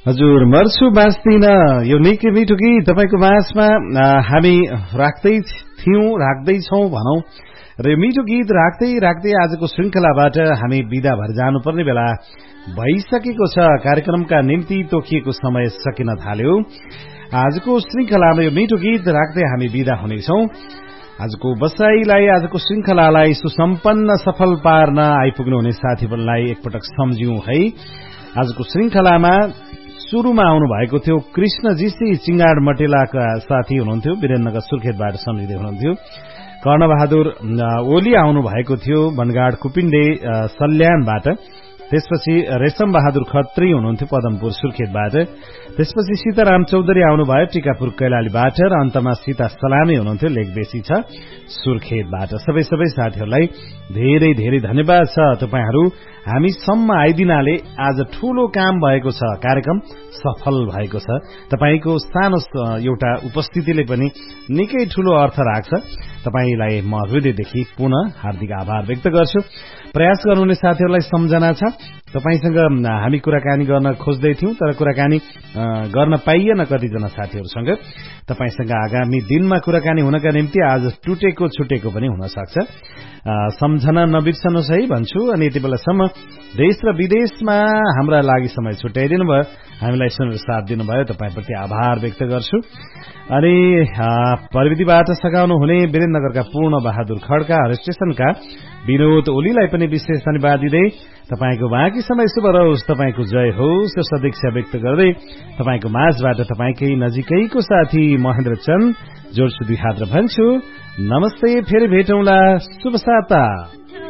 हजुर मर्छु बाँच्दिन यो निकै मिठो गीत तपाईको माझमा हामी राख्दैछौं भनौं र यो मिठो गीत राख्दै आजको श्रृंखलाबाट हामी बिदा भएर जानुपर्ने बेला भइसकेको छ। कार्यक्रमका निम्ति तोकिएको समय सकिन थाल्यो। आजको श्रृंखलामा यो मिठो गीत राख्दै हामी बिदा हुनेछौं। आजको बसाईलाई आजको श्रृंखलालाई सुसम्पन्न सफल पार्न आइपुग्नुहुने साथीहरूलाई एकपटक सम्झियौं है। आजको श्रृंखलामा सुरुमा आउनु भएको थियो कृष्णजी चिंगाड मटेलाका साथी हुनुहुन्थ्यो, वीरेन्द्रनगर सुर्खेतबाट सम्झिँदै हुनुहुन्थ्यो। कर्णबहादुर ओली आउनु भएको थियो बनगाड कुपिण्डे सल्यानबाट। त्यसपछि रेशम बहादुर खत्री हुनुहुन्थ्यो पदमपुर सुर्खेतबाट। त्यसपछि सीताराम चौधरी आउनुभयो टीकापुर कैलालीबाट र अन्तमा सीता सलामी हुनुहुन्थ्यो लेखबेसी छ सुर्खेतबाट। सबै साथीहरूलाई धेरै धेरै धन्यवाद छ। तपाईहरू हामीसम्म आइदिनाले आज ठूलो काम भएको छ, कार्यक्रम सफल भएको छ। तपाईको सानो एउटा उपस्थितिले पनि निकै ठूलो अर्थ राख्छ। तपाईलाई म हृदयदेखि पुनः हार्दिक आभार व्यक्त गर्छु। प्रयास गर्नुहुने साथीहरूलाई सम्झना छ, तपाईसँग हामी कुराकानी गर्न खोज्दै थियौं तर कुराकानी गर्न पाइएन कतिजना साथीहरूसँग। तपाईसँग आगामी दिनमा कुराकानी हुनका निम्ति आज छुटेको पनि हुन सक्छ। सम्झना नबिर्सनुहोस् है भन्छु। अनि यति बेलासम्म देश र विदेशमा हाम्रा लागि समय छुट्याइदिनु भयो, हामीलाई सुनेर साथ दिनुभयो, तपाईप्रति आभार व्यक्त गर्छु। अनि प्रविधिबाट सघाउनु हुने वीरेन्द्रनगरका पूर्ण बहादुर खड्का, हर स्टेशनका विनोद ओलीलाई पनि विशेष धन्यवाद दिँदै तपाईको बाँकी समय शुभ रहोस्, तपाईको जय होस् यो सदिक्षा व्यक्त गर्दै तपाईको माझबाट तपाईकै नजिकैको साथी महेन्द्र चन्द जोड्छु दुई हात र भन्छु नमस्ते। फेरि भेटौँला। शुभ साता।